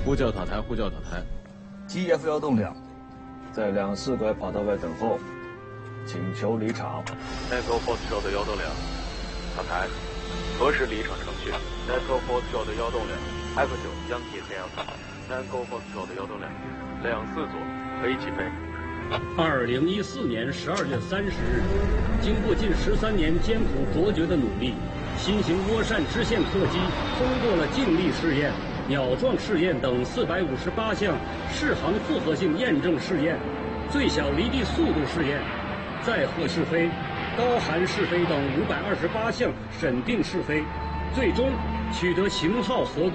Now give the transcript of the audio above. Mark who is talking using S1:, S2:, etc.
S1: 呼叫塔台，呼叫塔台。
S2: GF 幺动两，在2-4拐跑道外等候，请求离场。
S3: Echo Foxtrot 1动2，塔台，何时离场程序 ？Echo Foxtrot 1动2 ，F 9央体黑羊塔 ，Echo Foxtrot 1动2，2-4左，可以起飞。
S4: 2014年12月30日，经过近13年艰苦卓绝的努力，新型涡扇支线客机通过了静力试验、鸟撞试验等458项适航复合性验证试验、最小离地速度试验、载荷试飞、高寒试飞等528项审定试飞，最终取得型号合格。